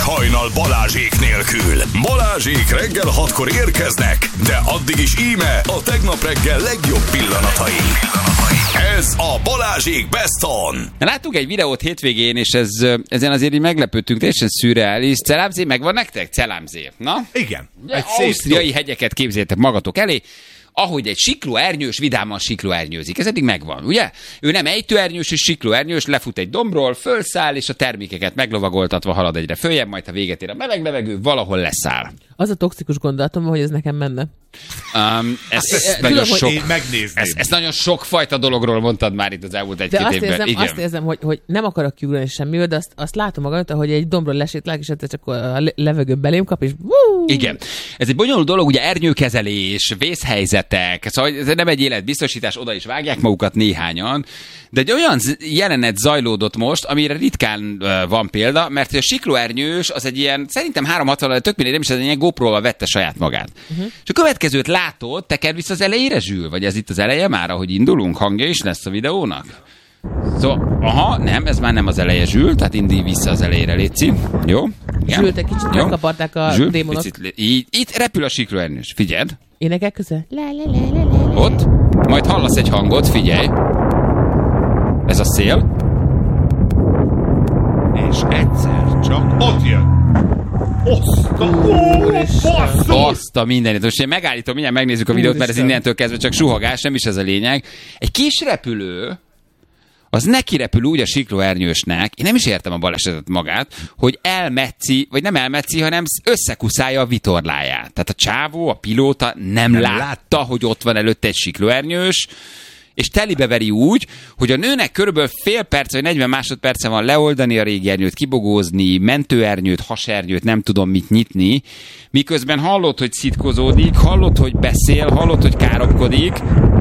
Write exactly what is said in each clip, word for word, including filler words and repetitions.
hajnal Balázsék nélkül. Balázsék reggel hatkor érkeznek, de addig is íme a tegnap reggel legjobb pillanatai. Ez a Balázsék Best On. Láttunk egy videót hétvégén, és ez, ezen azért így meglepődtünk, teljesen szürreális. Celámzé megvan nektek? Celámzé. Na? Igen. Egy ausztriai hegyeket képzeljétek magatok elé, ahogy egy siklóernyős vidáman siklóernyőzik. Ez eddig megvan, ugye? Ő nem ejtőernyős, és siklóernyős, lefut egy dombról, fölszáll, és a termékeket meglovagoltatva halad egyre följebb, majd a véget ér a meleg levegő, valahol leszáll. Az a toxikus gondolatom, hogy ez nekem menne. Um, ez, ez, ezt nagyon tudom, sok, én megnézném. ez, ez nagyon sok fajta dologról mondtad már itt az elmúlt egy-két De évben. azt érzem, Igen. azt érzem hogy, hogy nem akarok kiugrani semmiből, de azt, azt látom magam, hogy egy dombról lesétlák, és egyszer csak a levegő belém kap, és wuu! Igen. Ez egy bonyolult dolog, ugye ernyőkezelés, vészhelyzetek, szóval ez nem egy életbiztosítás, oda is vágják magukat néhányan, de egy olyan jelenet zajlódott most, amire ritkán uh, van példa, mert a siklóernyős az egy ilyen, szerintem háromszázhatvan, tök mindegy, nem is, ez egy ilyen GoPro-val vette saját magát. Uh-huh. És a következőt látod, teker vissza az elejére, Zsül? Vagy ez itt az eleje már, ahogy indulunk? Hangja is lesz a videónak? Szóval, aha, nem, ez már nem az eleje, Zsül, tehát indulj vissza az elejére, létszi. Jó? Zsül, te kicsit megkaparták a Zsül, démonok. Picit, így, itt repül a siklóernyős, figyeld. Énekel közel? Le, le, le, le, le. Ott, majd hallasz egy hangot, figyelj. Ez a szél. És egyszer csak ott jön. Oszta, ó, Azt a mindenit. Most én megállítom, mindjárt megnézzük a videót, mert ez innentől kezdve csak suhogás, nem is ez a lényeg. Egy kis repülő, az neki repül úgy a siklóernyősnek, én nem is értem a balesetet magát, hogy elmetszi, vagy nem elmetszi, hanem összekuszálja a vitorláját. Tehát a csávó, a pilóta nem, nem látta, látta, hogy ott van előtte egy siklóernyős, és telibeveri úgy, hogy a nőnek körülbelül fél perc vagy negyven másodperce van leoldani a régi ernyőt, kibogózni, mentőernyőt, hasernyőt, nem tudom mit nyitni, miközben hallod, hogy szitkozódik, hallod, hogy beszél, hallod, hogy káromkodik,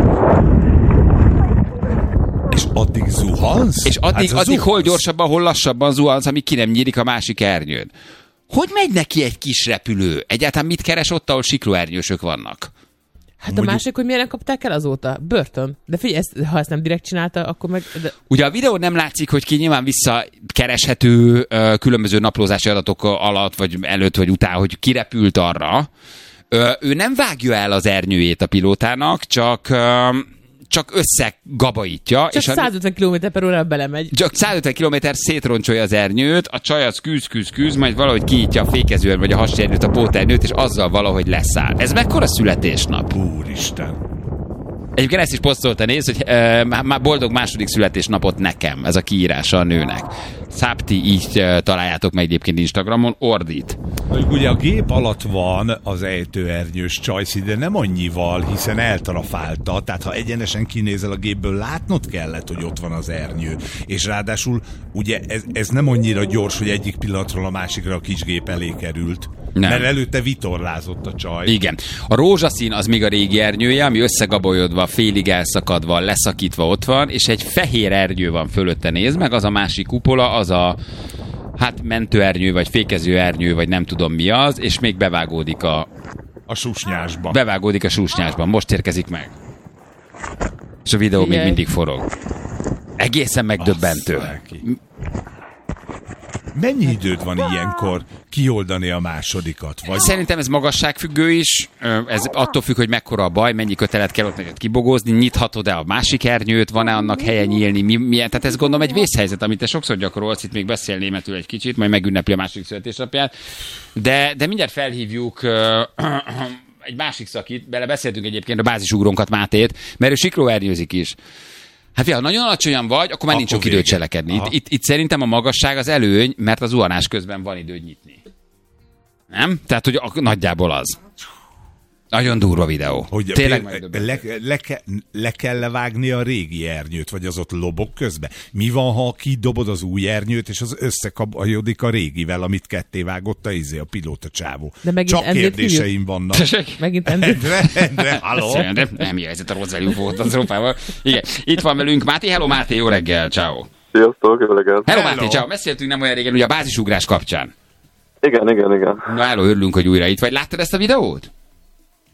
és addig zuhansz? és addig, hát addig hol gyorsabban, hol lassabban zuhansz, amíg ki nem nyílik a másik ernyőd. Hogy megy neki egy kis repülő? Egyáltalán mit keres ott, ahol siklóernyősök vannak? Hát Mondjuk... a másik, hogy miért nem kapták el azóta? Börtön. De figyelj, ezt, ha ezt nem direkt csinálta, akkor meg... De... Ugye a videó nem látszik, hogy ki nyilván visszakereshető uh, különböző naplózási adatok alatt, vagy előtt, vagy után, hogy kirepült arra. Uh, ő nem vágja el az ernyőjét a pilótának, csak... Uh, csak összegabajítja. Csak és százötven kilométer per órára belemegy. Csak százötven kilométer szétroncsolja az ernyőt, a csaj az küzd, küzd, küzd, majd valahogy kinyitja a fékezően, vagy a hasernyőt, a póternyőt, és azzal valahogy leszáll. Ez mekkora születésnap? Úristen. Egyébként ezt is posztolta, néz, hogy e, már boldog második születésnapot nekem, ez a kiírása a nőnek. Szápti, így e, találjátok meg egyébként Instagramon, ordít. Ugye a gép alatt van az ejtőernyős csajszi, de nem annyival, hiszen eltarafálta, tehát ha egyenesen kinézel a gépből, látnod kellett, hogy ott van az ernyő. És ráadásul ugye ez, ez nem annyira gyors, hogy egyik pillanatról a másikra a kis gép elé került. Nem. Mert előtte vitorlázott a csaj. Igen. A rózsaszín az még a régi ernyője, ami összegabolyodva, félig elszakadva, leszakítva ott van, és egy fehér ernyő van fölötte, nézd meg, az a másik kupola, az a hát mentőernyő, vagy fékezőernyő, vagy nem tudom mi az, és még bevágódik a... A susnyásban. Bevágódik a susnyásban. Most érkezik meg. És a videó Figyelj. még mindig forog. Egészen megdöbbentő. Mennyi időd van ilyenkor kioldani a másodikat? Vagy... Szerintem ez magasságfüggő is, ez attól függ, hogy mekkora a baj, mennyi kötelet kell ott neked kibogózni, nyithatod-e a másik ernyőt, van-e annak helye nyílni, mi, milyen, tehát ez gondolom egy vészhelyzet, amit te sokszor gyakorolsz, itt még beszél németül egy kicsit, majd megünnepli a másik születésnapját, de, de mindjárt felhívjuk egy másik szakit, bele beszéltünk egyébként a bázisugrónkat, Mátét, mert ő siklóernyőzik is. Hát figyelj, ha nagyon alacsonyan vagy, akkor már nincs sok időt cselekedni. Itt, itt, itt szerintem a magasság az előny, mert az zuhanás közben van időt nyitni. Nem? Tehát, hogy a, nagyjából az. Nagyon durva videó. Hogy tényleg le, le, le, le kell levágni a régi ernyőt, vagy az ott lobog közben? Mi van, ha kidobod az új ernyőt, és az összekabajodik a régivel, amit ketté vágott a izé, a pilóta csávó? Csak kérdéseim vannak. Megint Endrét. Endre, Endre, halló? Nem mi helyzet a Rozelium fotózópával. Igen, itt van velünk Máté. Hello Máté, jó reggel, ciao. Sziasztok, jó reggel. Hello Máté, ciao. Beszéltünk nem olyan régen, ugye a bázisugrás kapcsán. Igen, igen, igen. Na, hello, örülünk, hogy újra itt vagy. Láttad ezt a videót?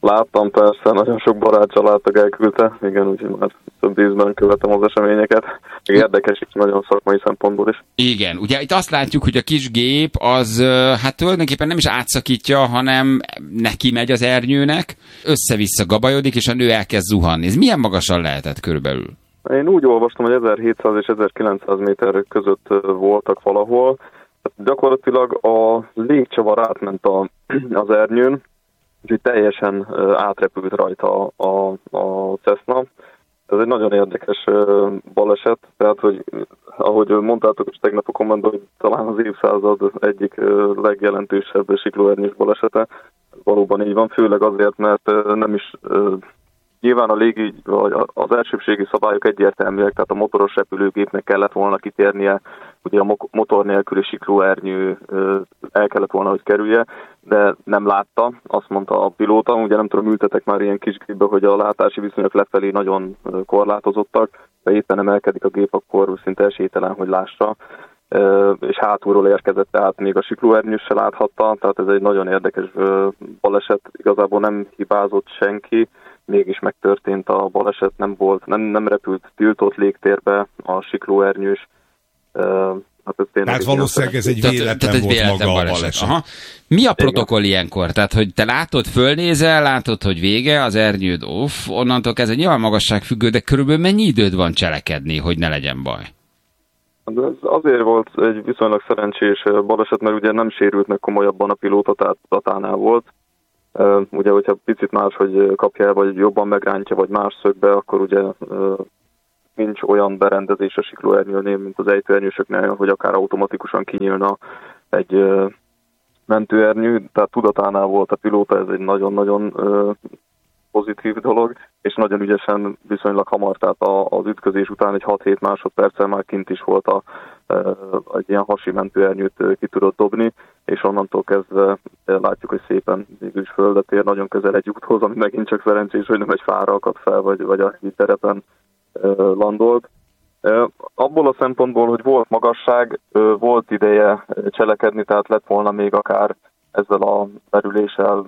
Láttam persze, nagyon sok barát családtag elküldte, igen, úgyhogy már több ízben követem az eseményeket. Még érdekes is nagyon szakmai szempontból is. Igen, ugye itt azt látjuk, hogy a kis gép az hát tulajdonképpen nem is átszakítja, hanem neki megy az ernyőnek, össze-vissza gabajodik, és a nő elkezd zuhanni. Ez milyen magasan lehetett körülbelül? Én úgy olvastam, hogy ezerhétszáz és ezerkilencszáz méter között voltak valahol. Hát gyakorlatilag a légcsavar átment a, az ernyőn, úgyhogy teljesen átrepült rajta a, a Cessna. Ez egy nagyon érdekes baleset, tehát, hogy ahogy mondtátok is tegnap a kommentben, hogy talán az évszázad egyik legjelentősebb siklóernyős balesete. Valóban így van, főleg azért, mert nem is nyilván a légi, vagy az elsőbségi szabályok egyértelműek, tehát a motoros repülőgépnek kellett volna kitérnie, ugye a motor nélküli siklóernyő el kellett volna, hogy kerülje, de nem látta, azt mondta a pilóta, ugye nem tudom, ültetek már ilyen kis gépbe, hogy a látási viszonyok lefelé nagyon korlátozottak, de éppen emelkedik a gép, akkor szinte esélytelen, hogy lássa, és hátulról érkezett, tehát még a siklóernyős se láthatta, tehát ez egy nagyon érdekes baleset, igazából nem hibázott senki, mégis megtörtént a baleset, nem volt, nem, nem repült tiltott légtérbe a siklóernyős. Uh, hát ez tehát valószínűleg ez egy véletlen tehát, volt véletlen maga baleset. a baleset. Aha. Mi a protokoll igen. ilyenkor? Tehát, hogy te látod, fölnézel, látod, hogy vége, az ernyőd off, onnantól kezdve nyilván magasságfüggő, de körülbelül mennyi időd van cselekedni, hogy ne legyen baj? De ez azért volt egy viszonylag szerencsés baleset, mert ugye nem sérült meg komolyabban a pilóta, tehát Tatánál volt. Uh, ugye, hogyha picit más, hogy kapja el, vagy jobban megrántja, vagy más szögbe, akkor ugye uh, nincs olyan berendezés a siklóernyőnél, mint az ejtőernyősöknél, hogy akár automatikusan kinyílna egy uh, mentőernyő, tehát tudatánál volt a pilóta, ez egy nagyon-nagyon uh, pozitív dolog, és nagyon ügyesen, viszonylag hamar, tehát a, az ütközés után egy hat-hét másodperccel már kint is volt a, uh, egy ilyen hasi mentőernyőt uh, ki tudott dobni, és onnantól kezdve látjuk, hogy szépen végül is földet ér, nagyon közel egy úthoz, ami megint csak szerencsés, hogy nem egy fára akadt fel, vagy, vagy a terepen uh, landolt. Uh, abból a szempontból, hogy volt magasság, uh, volt ideje cselekedni, tehát lett volna még akár ezzel a merüléssel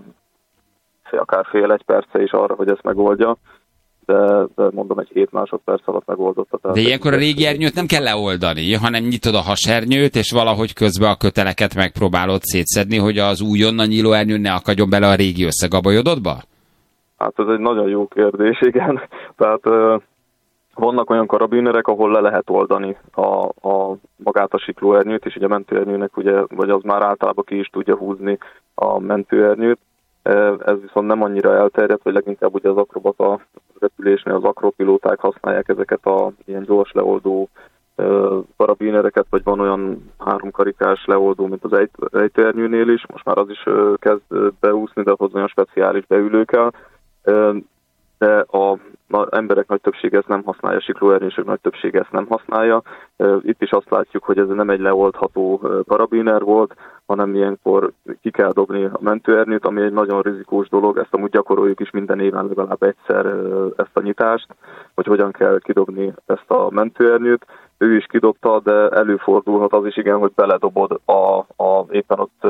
akár fél-egy perce is arra, hogy ezt megoldja, de, de mondom, egy hét másodperc alatt megoldotta. De ilyenkor a régi ernyőt nem kell leoldani, hanem nyitod a hasernyőt, és valahogy közben a köteleket megpróbálod szétszedni, hogy az újonnan nyíló ernyő ne akadjon bele a régi összegabajododba? Hát ez egy nagyon jó kérdés, igen. Tehát uh, vannak olyan karabinerek, ahol le lehet oldani a, a magát a siklóernyőt, és ugye a mentőernyőnek, ugye, vagy az már általában ki is tudja húzni a mentőernyőt. Ez viszont nem annyira elterjedt, hogy leginkább ugye az akrobata repülésnél az akropilóták használják ezeket a ilyen gyors leoldó karabinereket, vagy van olyan háromkarikás leoldó, mint az ejtőernyőnél is, most már az is kezd beúszni, de ahhoz olyan speciális beülő kell. De a az emberek nagy többsége ezt nem használja, siklóernyősök nagy többsége ezt nem használja. Itt is azt látjuk, hogy ez nem egy leoldható karabiner volt, hanem ilyenkor ki kell dobni a mentőernyőt, ami egy nagyon rizikós dolog, ezt amúgy gyakoroljuk is minden éven legalább egyszer ezt a nyitást, hogy hogyan kell kidobni ezt a mentőernyőt. Ő is kidobta, de előfordulhat az is igen, hogy beledobod a, a éppen ott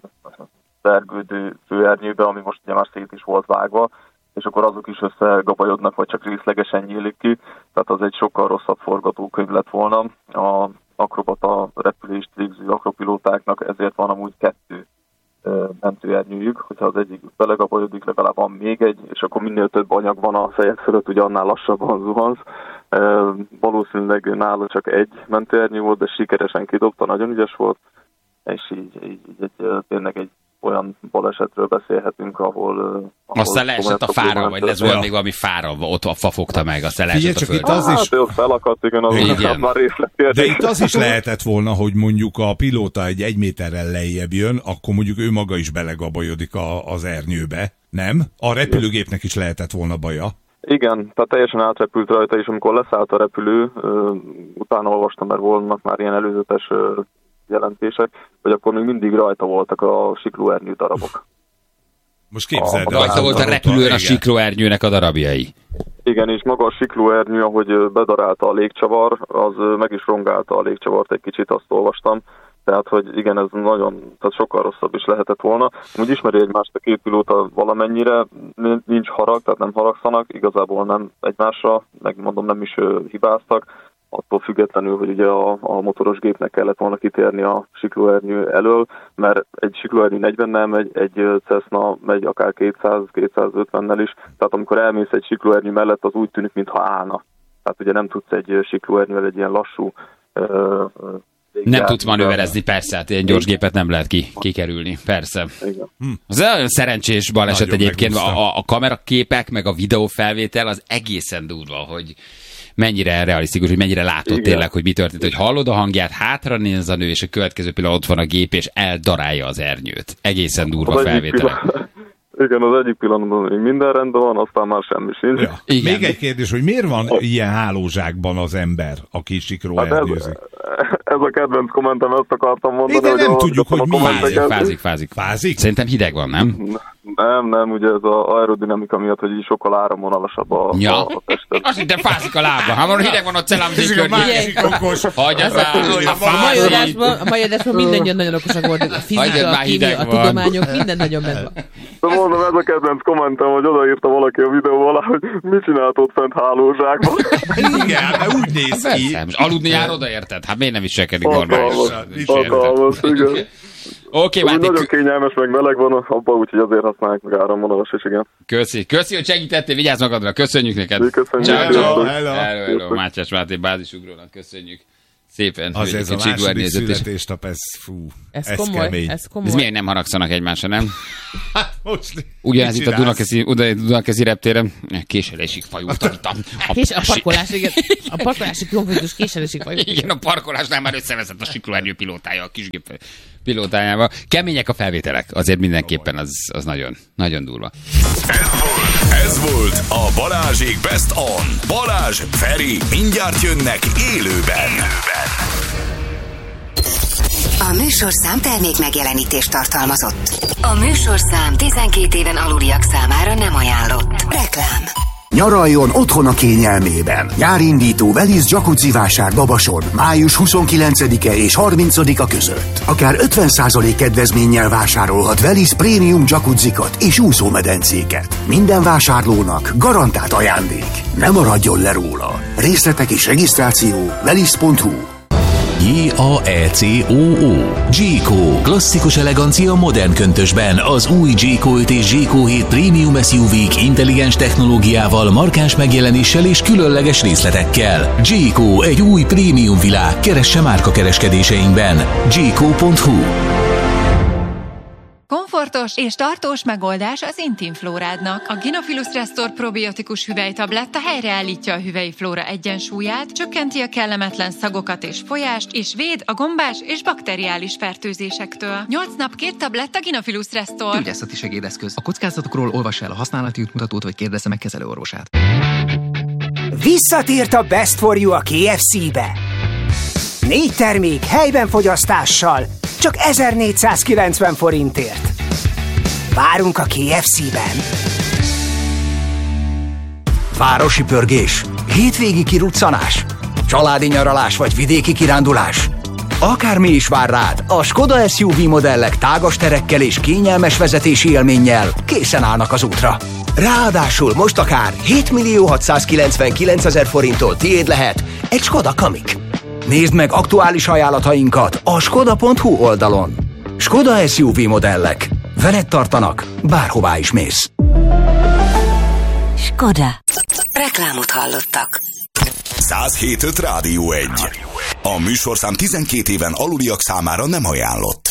vergődő főernyőbe, ami most ugye már szét is volt vágva, és akkor azok is összegabajodnak, vagy csak részlegesen nyílik ki, tehát az egy sokkal rosszabb forgatókönyv lett volna. A akrobata repülést végző akropilótáknak ezért van amúgy kettő mentőernyőjük, hogyha az egyik belegabajodik, legalább van még egy, és akkor minél több anyag van a fejed fölött, ugye annál lassabban zuhansz. Valószínűleg nála csak egy mentőernyő volt, de sikeresen kidobta, nagyon ügyes volt, és így, így, így egy, tényleg egy olyan balesetről beszélhetünk, ahol... ahol aztán leesett a fára, vagy lesz olyan még valami fára, ott a fa fogta meg, aztán leesett a földre. Az is... Hát, felakadt, igen, az igen. Már de itt az is lehetett volna, hogy mondjuk a pilóta egy egy méterrel lejjebb jön, akkor mondjuk ő maga is belegabajodik a, az ernyőbe, nem? A repülőgépnek is lehetett volna baja. Igen, tehát teljesen átrepült rajta, és amikor leszállt a repülő, utána olvastam, mert voltak már ilyen előzetes jelentések, hogy akkor még mindig rajta voltak a siklóernyő darabok. Most képzeld el. Rajta volt a repülőn a siklóernyőnek a darabjai. Igen, és maga a siklóernyő, ahogy bedarálta a légcsavar, az meg is rongálta a légcsavart egy kicsit, azt olvastam. Tehát, hogy igen, ez nagyon, tehát sokkal rosszabb is lehetett volna. Úgy ismeri egymást a két pilóta valamennyire, nincs harag, tehát nem haragszanak, igazából nem egymásra, megmondom, nem is hibáztak. Attól függetlenül, hogy ugye a, a motoros gépnek kellett volna kitérni a siklóernyő elől, mert egy siklóernyő negyvennel megy, egy Cessna megy akár kétszáz-kétszázötvennel is, tehát amikor elmész egy siklóernyő mellett, az úgy tűnik, mintha állna. Tehát ugye nem tudsz egy siklóernyővel egy ilyen lassú... Uh, nem tudsz manőverezni, persze, hát ilyen gyors gépet nem lehet ki, kikerülni, persze. Igen. Hm. Az olyan szerencsés baleset nagyon egyébként, a, a kameraképek, meg a videófelvétel az egészen durva, hogy mennyire realisztikus, hogy mennyire látod igen. tényleg, hogy mi történt, hogy hallod a hangját, hátra néz a nő, és a következő pillanat ott van a gép, és eldarálja az ernyőt. Egészen durva felvételek. Igen, az egyik pillanatban még minden rendben van, aztán már semmi sincs. Ja. Még egy kérdés, hogy miért van ilyen hálózsákban az ember, aki siklóerdőzik? Hát ez, ez a kedvenc kommentem, ezt akartam mondani. De nem tudjuk, hogy mi. Fázik, fázik, fázik. Fázik? Szerintem hideg van, nem? Nem, nem, ugye ez az aerodinamika miatt, hogy így sokkal áramvonalasabb a, ja. a, a testet. Azt hittem fázik a lába. Ha van hideg van, ott szelámzik környék. Hagyj az áll, a mai adásban mindannyian nagyon okosak voltak. A fizika, a kémia, a tudományok, minden nagyon benne van. De mondom, ez a kedvenc kommentem, hogy odaírta valaki a videó alá, hogy mit csinált ott fent hálózsákban. Igen, mert úgy néz ki. Aludni jár oda, érted? Hát miért nem viselkedik normálisan? Alkalmas, igen. Oké, okay, nagyon kényelmes, meg meleg van abban, úgyhogy azért használják meg áramvonalas is, igen. Köszi. Köszi, hogy segítettél, vigyázz magadra. Köszönjük neked. Köszönjük. Ciao, hello, hello, hello. Mátyás Máté bázisugrónak köszönjük. Szépen. Az ez a második születésnap, ez fú, ez, ez komoly, kemény. Ez komoly. Ez miért nem haragszanak egymásra, nem? Hát most ugyanez itt a Dunakeszi, Dunakeszi reptéren késelésig fajultam itt a, a, Kés, a parkolás, igen. A parkolási konfliktus késelésig fajultam. Igen, a parkolásnál már összeveszett a siklóernyő pilótája a kisgép pilótájával. Kemények a felvételek, azért mindenképpen az, az nagyon, nagyon durva. Ez volt, ez volt a Balázsék Best On. Balázs, Feri, mindjárt jönnek élőben. élőben. A műsorszám termék megjelenítést tartalmazott. A műsorszám tizenkét éven aluliak számára nem ajánlott. Reklám. Nyaraljon otthon a kényelmében. Nyárindító Velisz Jacuzzi vásár Babason május huszonkilencedike és harmincadika között. Akár ötven százalék kedvezménnyel vásárolhat Velisz prémium jacuzzikat és úszómedencéket. Minden vásárlónak garantált ajándék. Ne maradjon le róla. Részletek és regisztráció velisz pont hu. J A E C O O Jayco. Klasszikus elegancia modern köntösben. Az új Jayco öt és Jayco hét Premium es u vé-k intelligens technológiával, markáns megjelenéssel és különleges részletekkel. Jayco, egy új prémium világ. Keresse márkakereskedéseinkben. Jayco pont hu. Komfortos és tartós megoldás az Intim Flórádnak. A Gynophilus Restore probiotikus hüvelytabletta helyreállítja a hüvelyi flóra egyensúlyát, csökkenti a kellemetlen szagokat és folyást, és véd a gombás és bakteriális fertőzésektől. nyolc nap két tabletta Gynophilus Restore. Gyógyászati segédeszköz. A kockázatokról olvassa el a használati útmutatót, vagy kérdezze meg kezelőorvosát. Visszatért a Best for You a ká ef cé-be. Négy termék helyben fogyasztással, csak ezernégyszázkilencven forintért. Várunk a ká ef cé-ben. Városi pörgés, hétvégi kiruccanás, családi nyaralás vagy vidéki kirándulás. Akármi is vár rád, a Skoda es u vé modellek tágas terekkel és kényelmes vezetési élménnyel készen állnak az útra. Ráadásul most akár hétmillió hatszázkilencvenkilencezer forinttól tiéd lehet egy Skoda Kamiq. Nézd meg aktuális ajánlatainkat a skoda pont hu oldalon. Skoda es u vé modellek. Veled tartanak, bárhová is mész. Skoda. Reklámot hallottak. száz hét öt Rádió egy. A műsorszám tizenkét éven aluliak számára nem ajánlott.